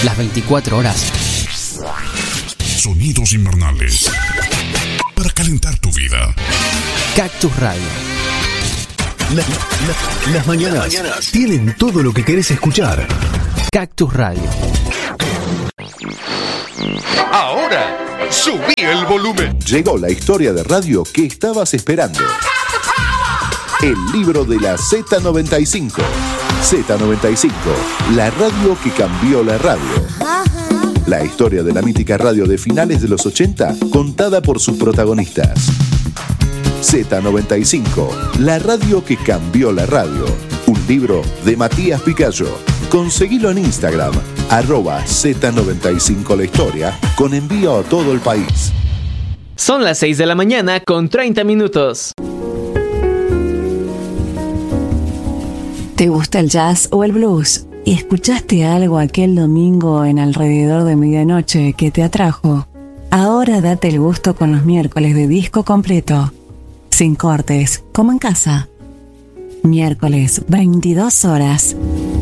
las 24 horas. Sonidos invernales para calentar tu vida. Cactus Radio. Las mañanas tienen todo lo que querés escuchar. Cactus Radio. Ahora, subí el volumen. Llegó la historia de radio que estabas esperando. El libro de la Z95. Z95, la radio que cambió la radio. La historia de la mítica radio de finales de los 80, contada por sus protagonistas. Z95, la radio que cambió la radio. Un libro de Matías Picayo. Conseguilo en Instagram, @Z95 la historia, con envío a todo el país. Son las 6 de la mañana con 30 minutos. ¿Te gusta el jazz o el blues? ¿Y escuchaste algo aquel domingo en alrededor de medianoche que te atrajo? Ahora date el gusto con los miércoles de disco completo. Sin cortes, como en casa. Miércoles, 22 horas.